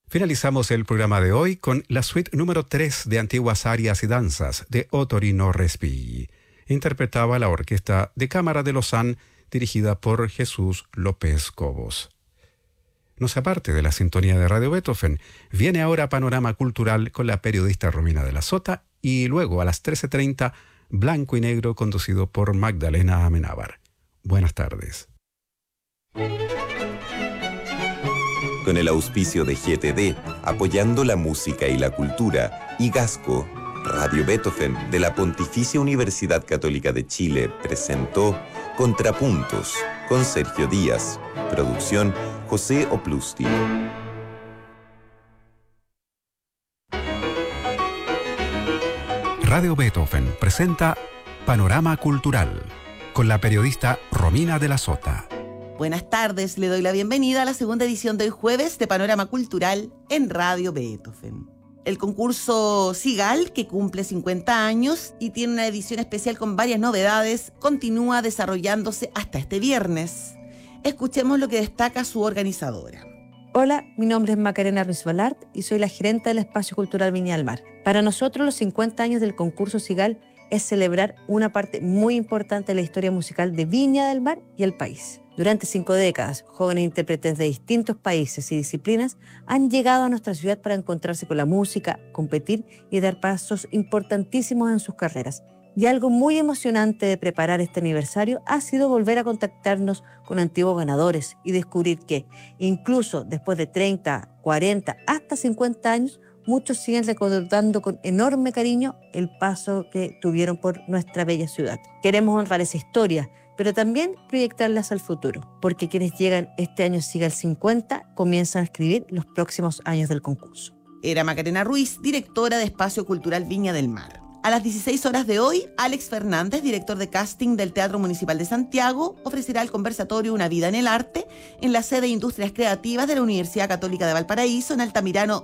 Finalizamos el programa de hoy con la suite número 3 de Antiguas Arias y Danzas de Ottorino Respighi. Interpretaba la Orquesta de Cámara de Lausanne, dirigida por Jesús López Cobos. No se aparte de la sintonía de Radio Beethoven. Viene ahora Panorama Cultural con la periodista Romina de la Sota y luego a las 13:30 Blanco y Negro conducido por Magdalena Amenábar. Buenas tardes. Con el auspicio de GTD, apoyando la música y la cultura, y Gasco, Radio Beethoven de la Pontificia Universidad Católica de Chile presentó Contrapuntos con Sergio Díaz. Producción José Oplusti. Radio Beethoven presenta Panorama Cultural con la periodista Romina de la Sota. Buenas tardes, le doy la bienvenida a la segunda edición de hoy jueves de Panorama Cultural en Radio Beethoven. El concurso Sigal, que cumple 50 años y tiene una edición especial con varias novedades, continúa desarrollándose hasta este viernes. Escuchemos lo que destaca su organizadora. Hola, mi nombre es Macarena Ruiz Balart y soy la gerenta del Espacio Cultural Viña del Mar. Para nosotros, los 50 años del concurso Sigal es celebrar una parte muy importante de la historia musical de Viña del Mar y el país. Durante 5 décadas, jóvenes intérpretes de distintos países y disciplinas han llegado a nuestra ciudad para encontrarse con la música, competir y dar pasos importantísimos en sus carreras. Y algo muy emocionante de preparar este aniversario ha sido volver a contactarnos con antiguos ganadores y descubrir que, incluso después de 30, 40, hasta 50 años, muchos siguen recordando con enorme cariño el paso que tuvieron por nuestra bella ciudad. Queremos honrar esa historia, pero también proyectarlas al futuro, porque quienes llegan este año Sigal 50 comienzan a escribir los próximos años del concurso. Era Macarena Ruiz, directora de Espacio Cultural Viña del Mar. A las 16 horas de hoy, Alex Fernández, director de casting del Teatro Municipal de Santiago, ofrecerá el conversatorio Una vida en el arte en la sede de Industrias Creativas de la Universidad Católica de Valparaíso, en Altamirano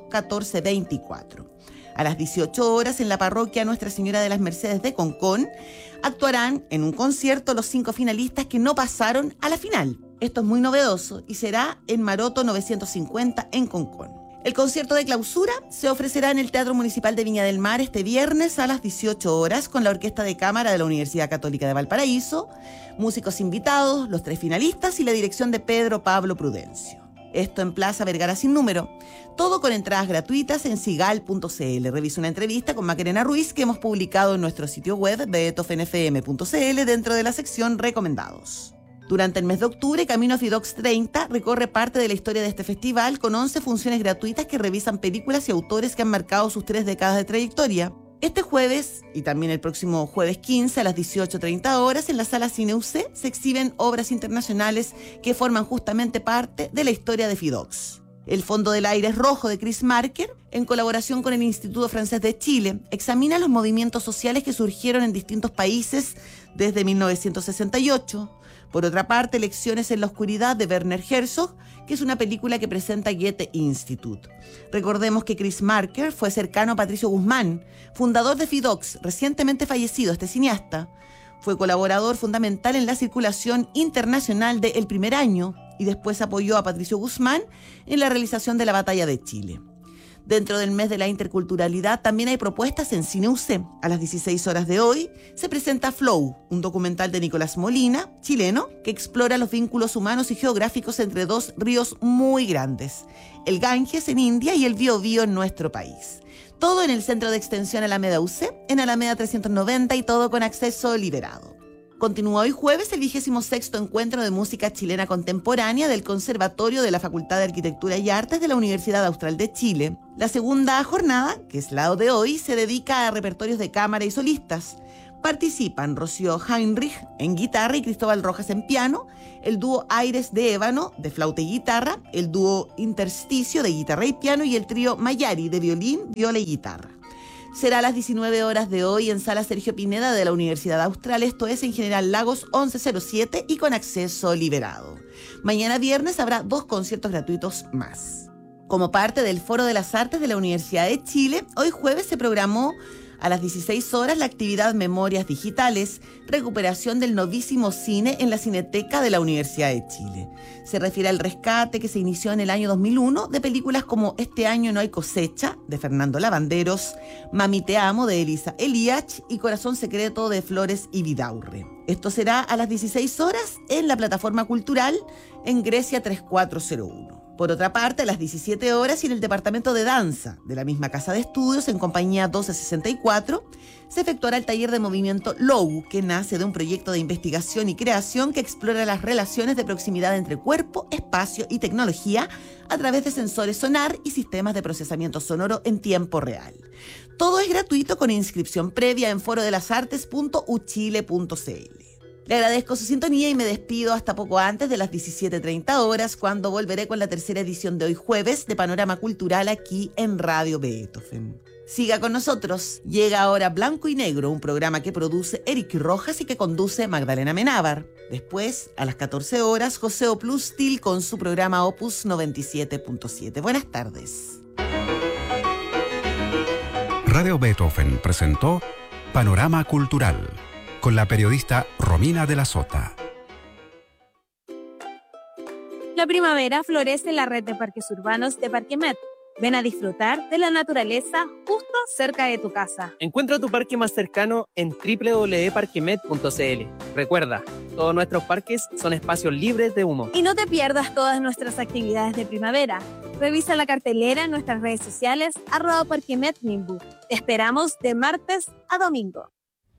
1424. A las 18 horas, en la parroquia Nuestra Señora de las Mercedes de Concón, actuarán en un concierto los 5 finalistas que no pasaron a la final. Esto es muy novedoso y será en Maroto 950 en Concón. El concierto de clausura se ofrecerá en el Teatro Municipal de Viña del Mar este viernes a las 18 horas con la Orquesta de Cámara de la Universidad Católica de Valparaíso, músicos invitados, los 3 finalistas y la dirección de Pedro Pablo Prudencio. Esto en Plaza Vergara sin número. Todo con entradas gratuitas en sigal.cl. Revisa una entrevista con Macarena Ruiz que hemos publicado en nuestro sitio web beethovenfm.cl dentro de la sección Recomendados. Durante el mes de octubre, Camino Fidox 30 recorre parte de la historia de este festival con 11 funciones gratuitas que revisan películas y autores que han marcado sus 3 décadas de trayectoria. Este jueves, y también el próximo jueves 15 a las 18:30 horas, en la Sala Cine UC se exhiben obras internacionales que forman justamente parte de la historia de Fidox. El Fondo del Aire es Rojo de Chris Marker, en colaboración con el Instituto Francés de Chile, examina los movimientos sociales que surgieron en distintos países desde 1968. Por otra parte, Lecciones en la Oscuridad de Werner Herzog, que es una película que presenta Goethe Institut. Recordemos que Chris Marker fue cercano a Patricio Guzmán, fundador de Fidox, recientemente fallecido este cineasta. Fue colaborador fundamental en la circulación internacional de El Primer Año y después apoyó a Patricio Guzmán en la realización de la Batalla de Chile. Dentro del mes de la interculturalidad también hay propuestas en Cine UC. A las 16 horas de hoy se presenta Flow, un documental de Nicolás Molina, chileno, que explora los vínculos humanos y geográficos entre 2 ríos muy grandes, el Ganges en India y el Biobío en nuestro país. Todo en el Centro de Extensión Alameda UC, en Alameda 390 y todo con acceso liberado. Continúa hoy jueves el 26º Encuentro de Música Chilena Contemporánea del Conservatorio de la Facultad de Arquitectura y Artes de la Universidad Austral de Chile. La segunda jornada, que es la de hoy, se dedica a repertorios de cámara y solistas. Participan Rocío Heinrich en guitarra y Cristóbal Rojas en piano, el dúo Aires de Ébano de flauta y guitarra, el dúo Intersticio de guitarra y piano y el trío Mayari de violín, viola y guitarra. Será a las 19 horas de hoy en Sala Sergio Pineda de la Universidad Austral, esto es en General Lagos 1107 y con acceso liberado. Mañana viernes habrá 2 conciertos gratuitos más. Como parte del Foro de las Artes de la Universidad de Chile, hoy jueves se programó A las 16 horas, la actividad Memorias Digitales, recuperación del novísimo cine en la Cineteca de la Universidad de Chile. Se refiere al rescate que se inició en el año 2001 de películas como Este año no hay cosecha, de Fernando Lavanderos, Mami te amo, de Elisa Eliach y Corazón secreto, de Flores y Vidaurre. Esto será a las 16 horas en la plataforma cultural en Grecia 3401. Por otra parte, a las 17 horas y en el departamento de danza de la misma casa de estudios, en compañía 1264, se efectuará el taller de movimiento LOU, que nace de un proyecto de investigación y creación que explora las relaciones de proximidad entre cuerpo, espacio y tecnología a través de sensores sonar y sistemas de procesamiento sonoro en tiempo real. Todo es gratuito con inscripción previa en forodelasartes.uchile.cl. Le agradezco su sintonía y me despido hasta poco antes de las 17:30 horas, cuando volveré con la tercera edición de hoy jueves de Panorama Cultural aquí en Radio Beethoven. Siga con nosotros. Llega ahora Blanco y Negro, un programa que produce Eric Rojas y que conduce Magdalena Menábar. Después, a las 14 horas, José Oplustil con su programa Opus 97.7. Buenas tardes. Radio Beethoven presentó Panorama Cultural, con la periodista Romina de la Sota. La primavera florece en la red de parques urbanos de Parquemet. Ven a disfrutar de la naturaleza justo cerca de tu casa. Encuentra tu parque más cercano en www.parquemet.cl. Recuerda, todos nuestros parques son espacios libres de humo. Y no te pierdas todas nuestras actividades de primavera. Revisa la cartelera en nuestras redes sociales @parquemetnimbu. Te esperamos de martes a domingo.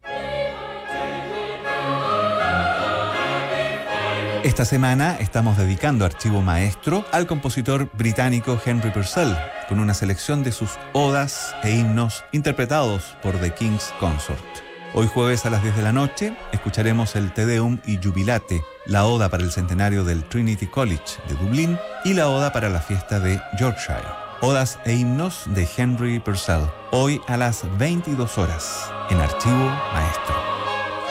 Esta semana estamos dedicando Archivo Maestro al compositor británico Henry Purcell, con una selección de sus odas e himnos interpretados por The King's Consort. Hoy jueves a las 10 de la noche escucharemos el Te Deum y Jubilate, la oda para el centenario del Trinity College de Dublín y la oda para la fiesta de Yorkshire. Odas e himnos de Henry Purcell, hoy a las 22 horas en Archivo Maestro.